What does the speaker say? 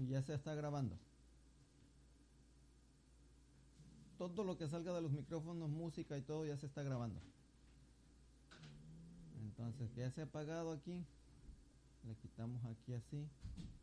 y ya se está grabando. Todo lo que salga de los micrófonos, música y todo ya se está grabando. Entonces ya se ha apagado aquí. Le quitamos aquí así.